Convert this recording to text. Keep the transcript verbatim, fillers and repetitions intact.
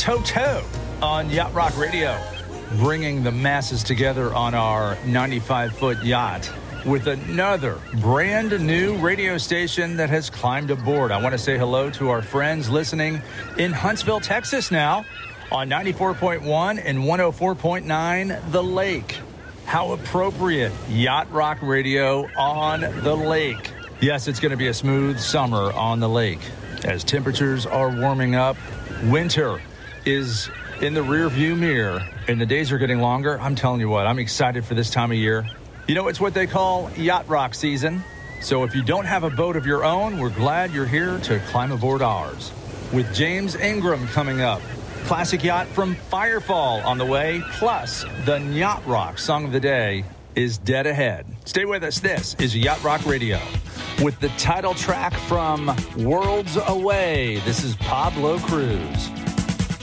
toe-to-toe on Yacht Rock Radio, bringing the masses together on our ninety-five foot yacht with another brand new radio station that has climbed aboard. I want to say hello to our friends listening in Huntsville, Texas now on ninety-four point one and one oh four point nine The Lake. How appropriate, Yacht Rock Radio on the lake. Yes, it's going to be a smooth summer on the lake. As temperatures are warming up, winter is in the rearview mirror, and the days are getting longer. I'm telling you what, I'm excited for this time of year. You know, it's what they call Yacht Rock season. So if you don't have a boat of your own, we're glad you're here to climb aboard ours. With James Ingram coming up, classic yacht from Firefall on the way, plus the Yacht Rock song of the day is dead ahead. Stay with us. This is Yacht Rock Radio with the title track from Worlds Away. This is Pablo Cruz.